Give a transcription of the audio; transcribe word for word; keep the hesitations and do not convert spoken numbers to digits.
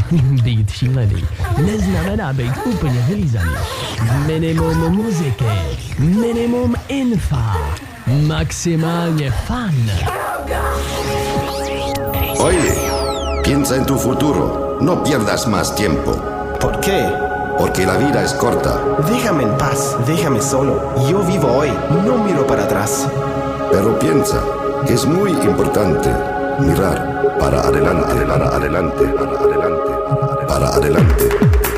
Být šílený neznamená být úplně vylízaný. Minimum muziky, minimum infa, maximálně fun. Oye, piensa en tu futuro. No pierdas más tiempo. ¿Por qué? Porque la vida es corta. Déjame en paz, déjame solo. Yo vivo hoy, no miro para atrás. Pero piensa que es muy importante mirar para adelante, para adelante, para adelante, para adelante.